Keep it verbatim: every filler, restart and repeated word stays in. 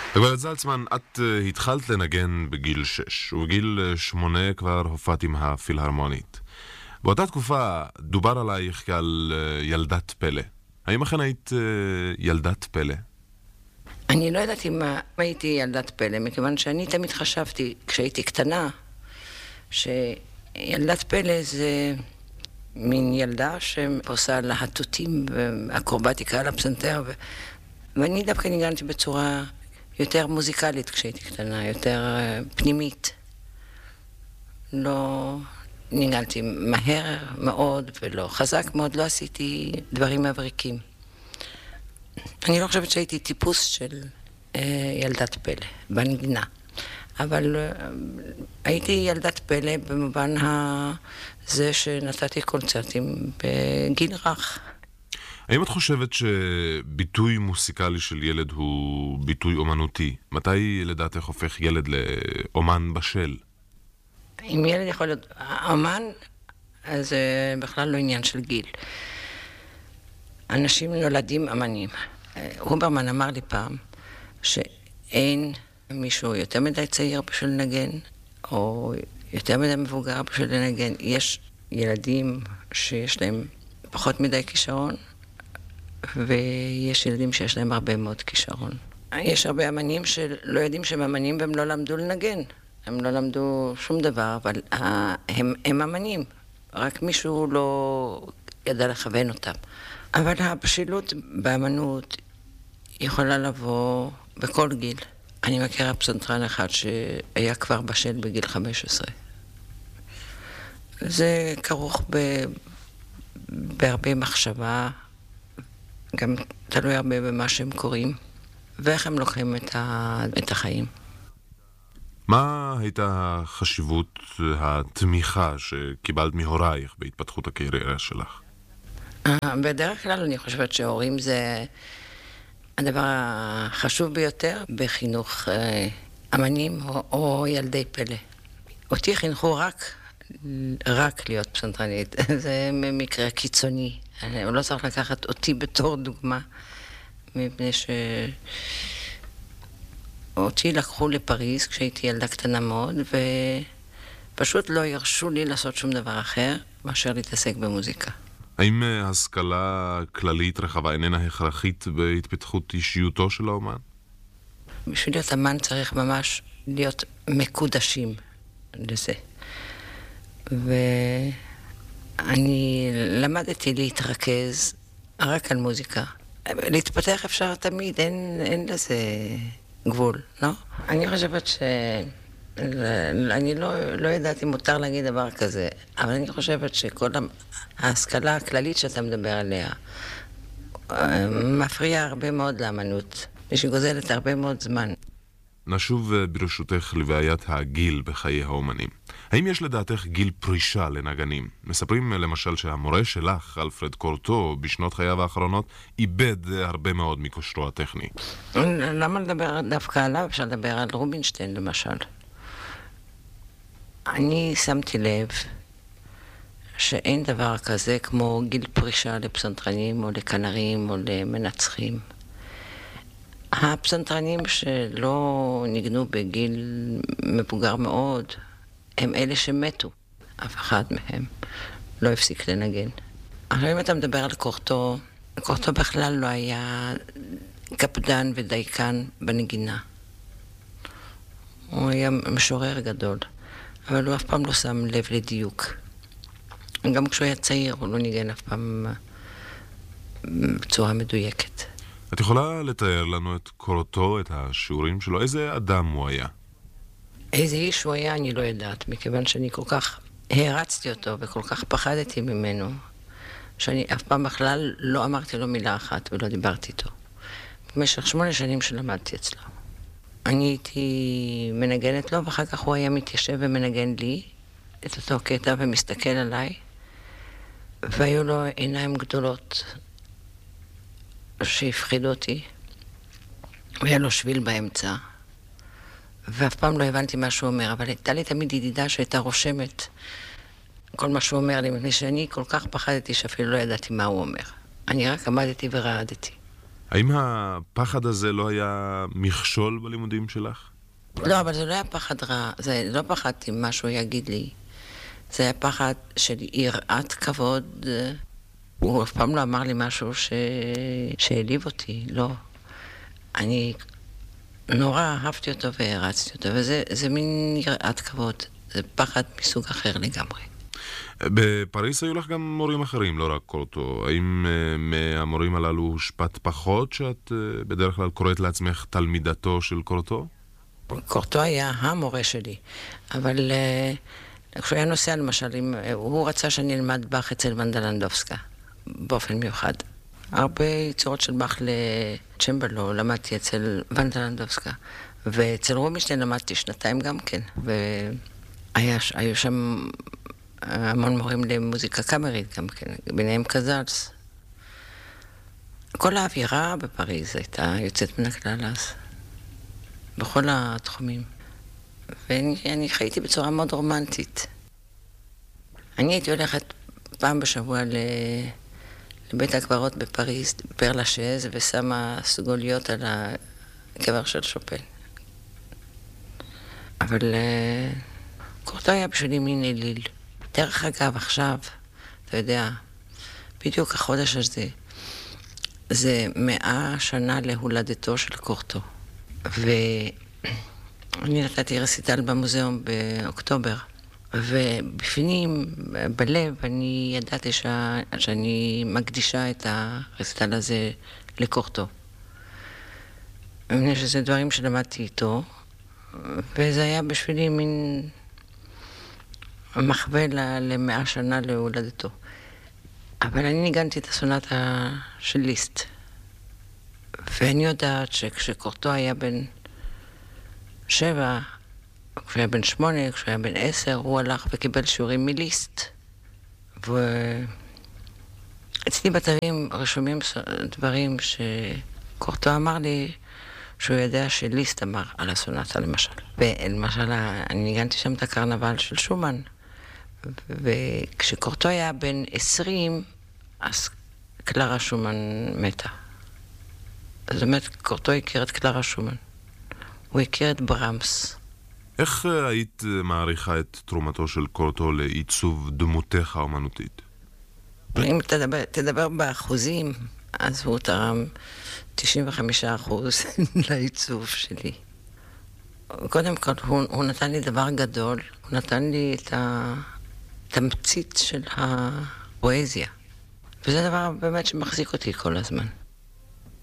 הגברת זלצמן, את uh, התחלת לנגן בגיל שש, ובגיל uh, שמונה כבר הופעת עם הפילהרמונית. באותה תקופה דובר עלייך כעל uh, ילדת פלא. האם אכן היית uh, ילדת פלא? אני לא ידעתי מה, מה הייתי ילדת פלא, מכיוון שאני תמיד חשבתי, כשהייתי קטנה, שילדת פלא זה מין ילדה שעושה להטוטים ואקרובטיקה על הפסנתר, ו... ואני דווקא ניגנתי בצורה יותר מוזיקלית כשהייתי קטנה, יותר uh, פנימית. לא ניגנתי מהר מאוד ולא חזק מאוד, לא עשיתי דברים מבריקים. אני לא חושבת שהייתי טיפוס של uh, ילדת פלא, בנגנה. אבל uh, הייתי ילדת פלא במובן הזה שנתתי קונצרטים בגיל רך. האם את חושבת שביטוי מוסיקלי של ילד הוא ביטוי אומנותי? מתי לדעתך הופך ילד לאומן בשל? אם ילד יכול להיות אומן, אז זה בכלל לא עניין של גיל. אנשים נולדים אמנים. הוברמן אמר לי פעם שאין מישהו יותר מדי צעיר בשביל לנגן, או יותר מדי מבוגר בשביל לנגן. יש ילדים שיש להם פחות מדי כישרון, ויש ילדים שיש להם הרבה מאוד כישרון. יש הרבה אמנים שלא יודעים שהם אמנים והם לא למדו לנגן. הם לא למדו שום דבר, אבל הם, הם אמנים. רק מישהו לא ידע לכוון אותם. אבל הבשילות באמנות יכולה לבוא בכל גיל. אני מכירה פסנתרן אחד שהיה כבר בשל בגיל חמש עשרה. זה כרוך ב... בהרבה מחשבה, גם תלוי הרבה במה שהם קוראים, ואיך הם לוקחים את, ה... את החיים. מה הייתה החשיבות, התמיכה שקיבלת מהורייך בהתפתחות הקריירה שלך? בדרך כלל אני חושבת שהורים זה הדבר החשוב ביותר בחינוך אמנים או, או ילדי פלא. אותי חינכו רק, רק להיות פסנתרנית. זה מקרה קיצוני. אני לא צריך לקחת אותי בתור דוגמה, מפני ש... אותי לקחו לפריז כשהייתי ילדה קטנה מאוד, ופשוט לא ירשו לי לעשות שום דבר אחר מאשר להתעסק במוזיקה. האם השכלה כללית רחבה איננה הכרחית בהתפתחות אישיותו של האומן? בשביל להיות אמן צריך ממש להיות מקודשים לזה. ואני למדתי להתרכז רק על מוזיקה. להתפתח אפשר תמיד, אין, אין לזה גבול, לא? אני חושבת ש... אני לא, לא יודעת אם מותר להגיד דבר כזה, אבל אני חושבת שכל ההשכלה הכללית שאתה מדבר עליה מפריעה הרבה מאוד לאמנות, ושגוזלת הרבה מאוד זמן. נשוב ברשותך לבעיית הגיל בחיי האומנים. האם יש לדעתך גיל פרישה לנגנים? מספרים למשל שהמורה שלך, אלפרד קורטו, בשנות חייו האחרונות, איבד הרבה מאוד מכושרו הטכני. למה לדבר דווקא עליו? אפשר לדבר על רובינשטיין למשל. אני שמתי לב שאין דבר כזה כמו גיל פרישה לפסנתרנים או לכנרים או למנצחים. הפסנתרנים שלא ניגנו בגיל מבוגר מאוד, הם אלה שמתו. אף אחד מהם לא הפסיק לנגן. עכשיו אם אתה מדבר על קורטו, קורטו בכלל לא היה קפדן ודייקן בנגינה. הוא היה משורר גדול, אבל הוא אף פעם לא שם לב לדיוק. גם כשהוא היה צעיר, הוא לא ניגן אף פעם בצורה מדויקת. את יכולה לתאר לנו את קורטו, את השיעורים שלו? איזה אדם הוא היה? איזה איש הוא היה, אני לא יודעת, מכיוון שאני כל כך הרצתי אותו וכל כך פחדתי ממנו, שאני אף פעם בכלל לא אמרתי לו מילה אחת ולא דיברתי איתו. במשך שמונה שנים שלמדתי אצלו. אני הייתי מנגנת לו, ואחר כך הוא היה מתיישב ומנגן לי את אותו קטע ומסתכל עליי, והיו לו עיניים גדולות שהפחידו אותי, והיה לו שביל באמצע, ואף פעם לא הבנתי מה שהוא אומר, אבל הייתה לי תמיד ידידה שהייתה רושמת כל מה שהוא אומר לי, מפני שאני כל כך פחדתי שאפילו לא ידעתי מה הוא אומר. אני רק עמדתי ורעדתי. האם הפחד הזה לא היה מכשול בלימודים שלך? לא, אבל זה לא היה פחד רע. זה לא פחדתי מה שהוא יגיד לי. זה היה פחד של יראת כבוד. הוא אף פעם לא אמר לי משהו ש... שהעליב אותי, לא. אני נורא אהבתי אותו והרצתי אותו, וזה זה מין יראת כבוד. זה פחד מסוג אחר לגמרי. בפריס היו לך גם מורים אחרים, לא רק קורטו. האם uh, מהמורים הללו הושפעת פחות שאת uh, בדרך כלל קוראת לעצמך תלמידתו של קורטו? קורטו היה המורה שלי, אבל uh, כשהוא היה נוסע למשל, אם, uh, הוא רצה שאני אלמד באך אצל ונדה לנדובסקה, באופן מיוחד. הרבה יצירות של באך לצ'מברלו למדתי אצל ונדה לנדובסקה, ואצל רובינשטיין למדתי שנתיים גם כן, והיו שם המון מורים למוזיקה קאמרית גם כן, ביניהם קזלס. כל האווירה בפריז הייתה יוצאת מן הכלל אז, בכל התחומים. ואני חייתי בצורה מאוד רומנטית. אני הייתי הולכת פעם בשבוע לבית הקברות בפריז, פר לשז, ושמה סגוליות על הקבר של שופן. אבל קורטו היה בשבילי מין אליל. דרך אגב, עכשיו, אתה יודע, בדיוק החודש הזה, זה מאה שנה להולדתו של קורטו. ואני נתתי רסיטל במוזיאום באוקטובר, ובפנים, בלב, אני ידעתי ש... שאני מקדישה את הרסיטל הזה לקורטו. אני חושב שזה דברים שלמדתי איתו, וזה היה בשבילי מין מחווה למאה שנה להולדתו. אבל אני ניגנתי את הסונטה של ליסט. ואני יודעת שכשקורטו היה בן שבע, כשהוא היה בן שמונה, כשהוא היה בן עשר, הוא הלך וקיבל שיעורים מליסט. ואצלי בתווים רשומים דברים שקורטו אמר לי שהוא יודע שליסט אמר על הסונטה למשל. ולמשל, אני ניגנתי שם את הקרנבל של שומן, וכשקורטו היה בן עשרים, אז קלרה שומן מתה. זאת אומרת, קורטו הכיר את קלרה שומן. הוא הכיר את ברמס. איך היית מעריכה את תרומתו של קורטו לעיצוב דמותך האומנותית? אם תדבר, תדבר באחוזים, אז הוא תרם תשעים וחמישה אחוז לעיצוב שלי. קודם כל, הוא, הוא נתן לי דבר גדול, הוא נתן לי את התמצית של הפואזיה. וזה דבר באמת שמחזיק אותי כל הזמן.